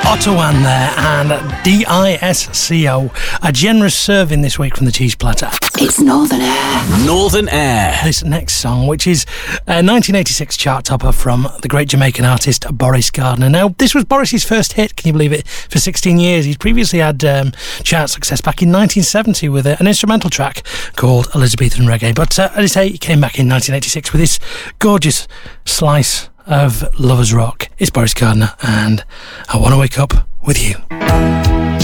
Ottawan there, and DISCO. A generous serving this week from the Cheese Platter. It's Northern Air. Northern Air. This next song, which is a 1986 chart topper from the great Jamaican artist Boris Gardner. Now, this was Boris's first hit, can you believe it, for 16 years. He'd previously had chart success back in 1970 with an instrumental track called Elizabethan Reggae. But as I say, he came back in 1986 with this gorgeous slice of lovers rock. It's Boris Gardner, and I Want to Wake Up With You.